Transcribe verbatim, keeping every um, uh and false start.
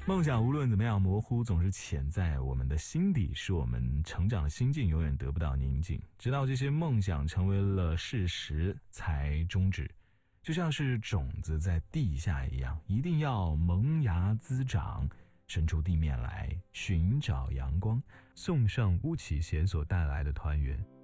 梦想无论怎么样模糊，总是潜在我们的心底，使我们成长的心境永远得不到宁静，直到这些梦想成为了事实才终止。就像是种子在地下一样，一定要萌芽滋长，伸出地面来寻找阳光。送上巫启贤所带来的团圆。